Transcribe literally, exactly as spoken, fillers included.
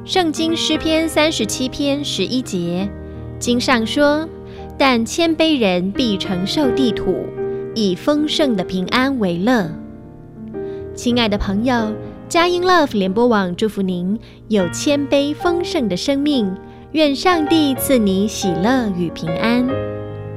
圣经诗篇三十七篇十一节，经上说：但谦卑人必承受地土，以丰盛的平安为乐。亲爱的朋友，佳音 Love 联播网祝福您有谦卑丰盛的生命，愿上帝赐你喜乐与平安。